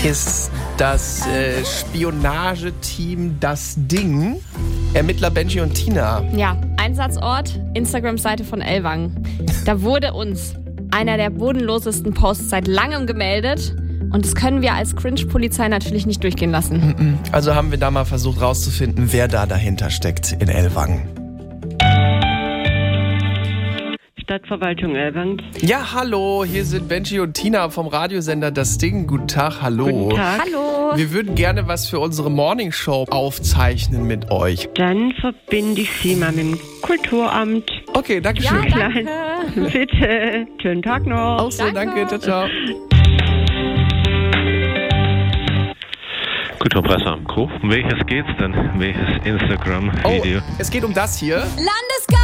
Ist das Spionageteam Das Ding? Ermittler Benji und Tina. Ja, Einsatzort, Instagram-Seite von Ellwangen. Da wurde uns einer der bodenlosesten Posts seit langem gemeldet. Und das können wir als Cringe-Polizei natürlich nicht durchgehen lassen. Also haben wir da mal versucht rauszufinden, wer da dahinter steckt in Ellwangen. Stadtverwaltung Ellwangen. Ja, hallo, hier sind Benji und Tina vom Radiosender Das Ding. Guten Tag, hallo. Guten Tag. Hallo. Wir würden gerne was für unsere Morningshow aufzeichnen mit euch. Dann verbinde ich Sie mal mit dem Kulturamt. Okay, danke schön. Ja, danke. Bitte. Schönen Tag noch. Auch so, danke, ciao, ciao. Kulturpresseamt Co. Um welches geht's denn? Welches Instagram-Video? Oh, es geht um das hier.